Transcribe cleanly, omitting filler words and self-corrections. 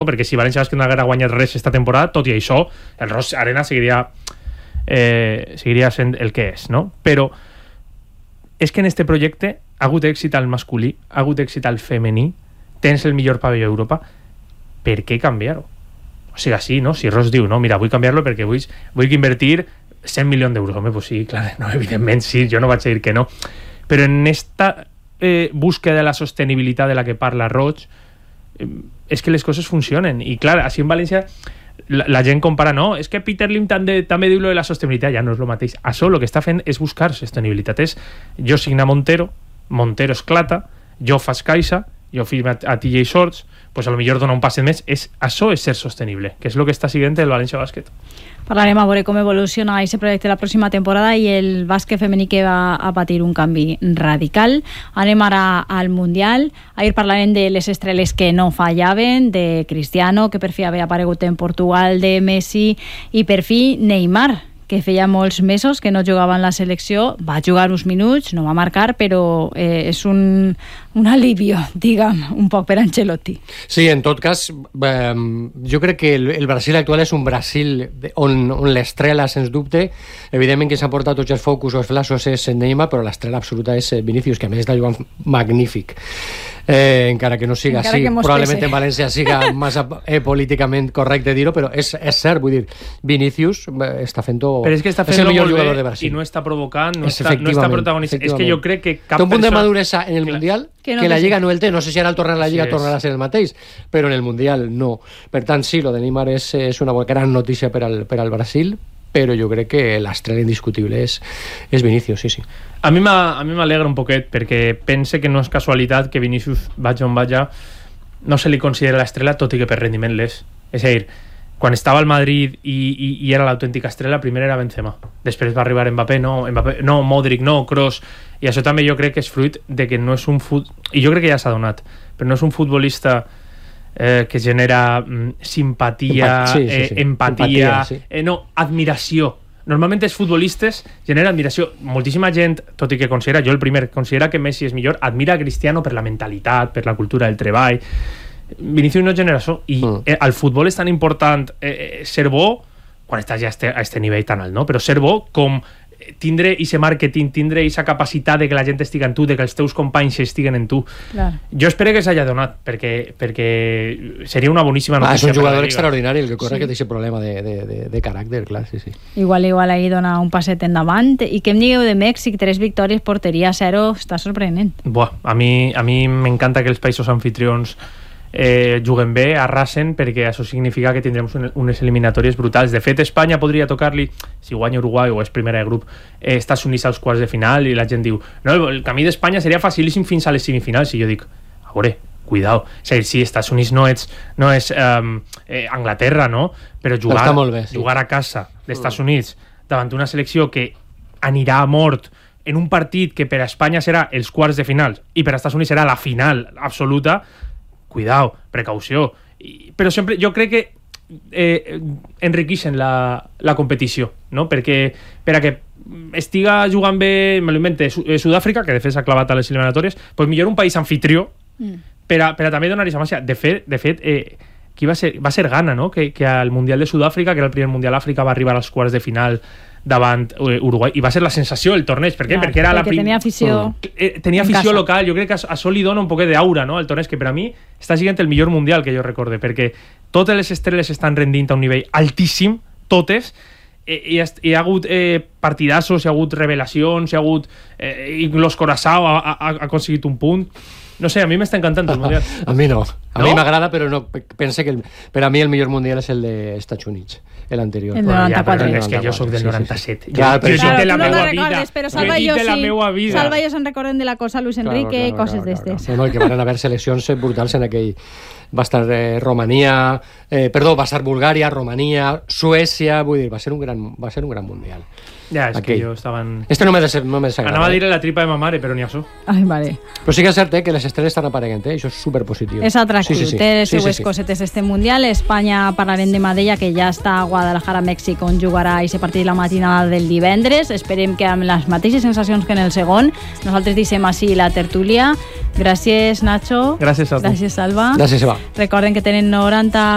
perquè si València Bàsquet no haguera guanyat res esta temporada, tot i això, el Ros Arena seguiria sent el que és, no? Però és que en este projecte ha hagut èxit al masculí, ha hagut èxit al femení, tens el millor pavelló d'Europa, per què canviar-ho? O sigui, sí, no? Si Ros diu, no, mira, vull canviar-lo perquè vull invertir 100 milions d'euros. Home, pues sí, clar, no, evidentment sí, jo no vaig a dir que no. Però en esta búsqueda de la sostenibilitat de la que parla Roig, és que les coses funcionen. I clar, així en València la gent compara, no, és que Peter Lim també diu lo de la sostenibilitat, ja no és el mateix. Això el que està fent és buscar sostenibilitat. Jo signa Montero esclata, jo faig caixa, jo firmo a TJ Shorts, pues a lo millor dona un passet més. Això és ser sostenible, que és el que està siguent el València Bàsquet. Parlarem a veure com evoluciona aquest projecte la pròxima temporada i el bàsquet femení que va a patir un canvi radical. Anem ara al Mundial. Ahir parlarem de les estrelles que no fallaven, de Cristiano, que per fi havia aparegut en Portugal, de Messi i per fi Neymar, que feia molts mesos que no jugava en la selecció, va jugar uns minuts, no va marcar, però és un alivio, diguem, un poc per Ancelotti. Sí, en tot cas, jo crec que el Brasil actual és un Brasil on l'estrela, sens dubte, evidentment que s'han portat tots els focus o els flashes és Neymar, però l'estrela absoluta és Vinícius, que a més està jugant magnífic. Encara que no siga així, probablement en València siga massa políticament correcte dir-ho, però és cert, vull dir, Vinícius està fent-ho, però és que està fent el millor jugador de Brasil i no està provocant, no està protagonista. És que jo crec que cap té un punt de maduresa en el Mundial que la Lliga no el té. No sé si ara al tornar a la Lliga tornarà a ser el mateix, però en el Mundial no. Per tant, sí, lo de Neymar és una gran notícia per al Brasil, però jo crec que l'estrella indiscutible és Vinícius, sí. A mi m'alegra un poquet, perquè pense que no és casualitat que Vinícius, vaja on vaja, no se li considera l'estrella, tot i que per rendiment l'és. És a dir, quan estava al Madrid i era l'autèntica estrella, primer era Benzema, després va arribar Mbappé, no, Modric, no, Kroos, i això també jo crec que és fruit de que no és un i jo crec que ja s'ha donat, però no és un futbolista que genera simpatia, empatia, no, admiració. Normalment els futbolistes generen admiració. Moltíssima gent, tot i que considera, jo el primer, considera que Messi és millor, admira Cristiano per la mentalitat, per la cultura del treball. Vinícius no genera això, i al futbol és tan important ser bo quan estàs ja a este nivell tan alt, no? Però ser bo com tindre ese marketing, tindre esa capacitat de que la gent estigui en tu, de que els teus companys estiguen en tu. Clar. Jo espero que s'hagi donat, perquè seria una boníssima notícia. És un jugador extraordinari, el que corre que té aquest problema de caràcter, clar, sí. Igual ahir dona un passet endavant. I què em digueu de Mèxic? 3 victòries, porteria 0, està sorprenent. A mi m'encanta que els països anfitrions juguen bé, arrasen, perquè això significa que tindrem unes eliminatòries brutals. De fet, Espanya podria tocar-li, si guanya Uruguai o és primera de grup, Estats Units als quarts de final, i la gent diu, no, el camí d'Espanya seria facilíssim fins a les semifinals, i jo dic, a veure, cuidao, és a dir, sí, Estats Units no és Anglaterra, no? Però jugar a casa d'Estats Units davant d'una selecció que anirà a mort en un partit que per a Espanya serà els quarts de final i per a Estats Units serà la final absoluta, cuidao, precaució. Però sempre jo crec que enriqueixen la competició, no? Perquè per a que estiga jugant bé, me lo invente, Sud-àfrica, que de fet s'ha clavat a les eliminatòries, doncs millor un país anfitrió per a també donar aquesta màxima. De fet, qui va ser Ghana, no? Que al Mundial de Sud-àfrica, que era el primer Mundial d'Àfrica, va arribar als quarts de final davant Uruguai, i va ser la sensació del torneig. Per què? Perquè era tenia afició tenia afició local. Jo crec que això li dona un poquet d'aura, no, al torneig, que per a mi està siguent el millor mundial que jo recorde, perquè totes les estrelles estan rendint a un nivell altíssim, totes, hi ha hagut partidassos, hi ha hagut revelacions, hi ha hagut inclús Curaçao ha aconseguit un punt. No sé, a mi m'està encantant el Mundial. A mi no. A mi m'agrada, però no. Pense que per a mi el millor Mundial és el dels Estats Units, l'anterior. El 94. És que jo soc del 97. Clar, però jo de la meva vida. Salva i jo se'n recorden de la cosa Luis Enrique, coses d'estes. No, que van haver seleccions brutals en aquell... Va estar Romania, va estar Bulgària, Romania, Suècia, vull dir, va ser un gran Mundial. Ja, és que jo estaven... Este no m'he desagradat. Anava a dir la tripa de ma mare, però n'hi ha això. Ai, vale. Però sí que és cert que les estrelles estan apareguent, això és superpositiu. És atractiu, té les seues cosetes este Mundial. Espanya, parlarem de Madella, que ja està a Guadalajara, Mèxic, on jugarà aquest partit la matinada del divendres. Esperem que amb les mateixes sensacions que en el segon. Nosaltres deixem així la tertúlia. Gràcies, Nacho. Gràcies a tu. Gràcies, Salva. Gràcies, Eva. Recorden que tenen 90